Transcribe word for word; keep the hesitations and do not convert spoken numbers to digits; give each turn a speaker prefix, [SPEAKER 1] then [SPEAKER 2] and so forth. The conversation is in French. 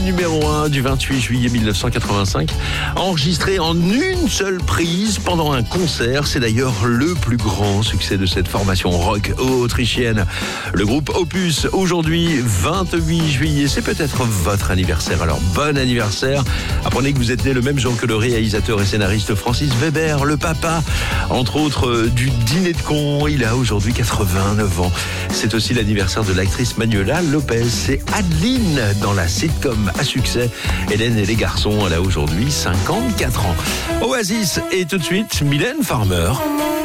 [SPEAKER 1] numéro un du vingt-huit juillet mille neuf cent quatre-vingt-cinq, enregistré en une seule prise pendant un concert. C'est d'ailleurs le plus grand succès de cette formation rock autrichienne. Le groupe Opus, aujourd'hui vingt-huit juillet, c'est peut-être votre anniversaire. Alors bon anniversaire. Apprenez que vous êtes né le même jour que le réalisateur et scénariste Francis Weber, le papa, entre autres, euh, du Dîner de cons. Il a aujourd'hui quatre-vingt-neuf ans. C'est aussi l'anniversaire de l'actrice Manuela Lopez. C'est Adeline dans la sitcom à succès Hélène et les garçons. Elle a aujourd'hui cinquante-quatre ans. Oasis et tout de suite Mylène Farmer.